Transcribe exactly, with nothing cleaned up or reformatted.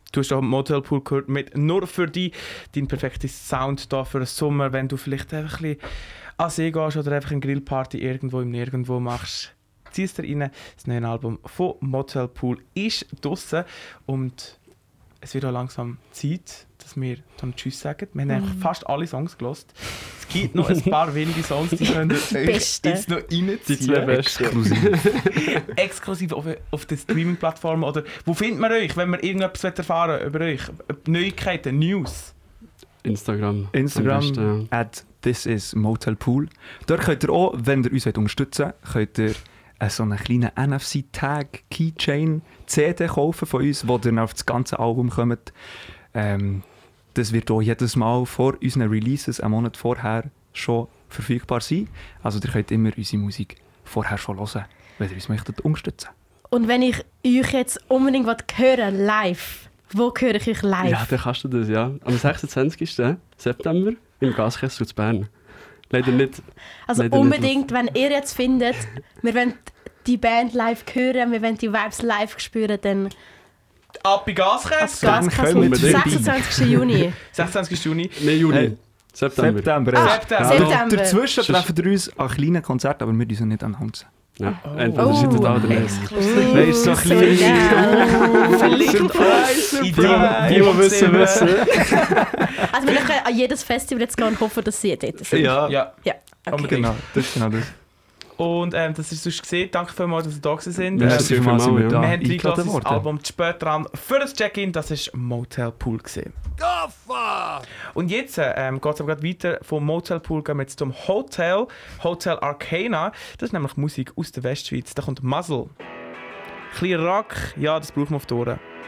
Du hast auch Motel Pool gehört mit «Nur für dich», dein perfekter Sound da für den Sommer, wenn du vielleicht einfach ein bisschen an See gehst oder einfach eine Grillparty irgendwo im Nirgendwo machst. Zieh es dir rein. Das neue Album von Motel Pool ist draussen und es wird auch langsam Zeit, dass wir dann Tschüss sagen. Wir haben eigentlich fast alle Songs gehört. Es gibt noch ein paar wenige Songs, die können euch jetzt noch reinziehen. Die zwei besten. Exklusiv. Exklusiv auf, auf den Streaming-Plattformen. Oder wo findet man euch, wenn man irgendetwas erfahren über euch? Neuigkeiten, News? Instagram. Instagram am besten, ja. at this is Motel Pool. Dort könnt ihr auch, wenn ihr uns unterstützen wollt, könnt ihr äh, so einen kleinen N F C-Tag Keychain C D kaufen von uns, wo dann auf das ganze Album kommt. Ähm, das wird auch jedes Mal vor unseren Releases, einen Monat vorher, schon verfügbar sein. Also ihr könnt immer unsere Musik vorher schon hören, wenn ihr uns möchtet unterstützen. Und wenn ich euch jetzt unbedingt hören will, live, wo höre ich euch live? Ja, dann kannst du das, ja. Am sechsundzwanzigsten September im Gaskessel zu Bern. Leider nicht. Also leider unbedingt, wenn ihr jetzt findet, wir wollen die Band live hören, wir wollen die Vibes live spüren, dann Ab bei ab Gaskessel! Gaskessel, kommen wir dabei. sechsundzwanzigsten Juni. sechsundzwanzigsten Juni. Nein, Juni. Hey. September. September. Ah, September. September. Dazwischen treffen wir uns an kleinen Konzerten, aber wir müssen nicht anhängen. Ja. Oh. Entweder oh. seid ihr da oder nicht. Exklusiv. Weisst du, so So klein. geil. Surprise! Die, die, die wissen, wissen. Also wir können an jedes Festival jetzt gehen und hoffen, dass sie dort sind. Ja, Ja, Ja, okay. unbedingt. genau. Das ist genau das. Und ähm, das ist sonst gesehen. Danke vielmals, dass ihr da gewesen sind. Merci Ähm, vielmals, sind wir ja. da wir haben eingeladen reingelassen, das worden. Album zu spät dran für das Check-In. Das war Motel Pool gewesen. Und jetzt ähm, geht es aber gerade weiter. Vom Motel Pool gehen wir jetzt zum Hotel. Hotel Arcana. Das ist nämlich Musik aus der Westschweiz. Da kommt Muzzle. Ein bisschen Rock. Ja, das brauchen wir auf die Ohren.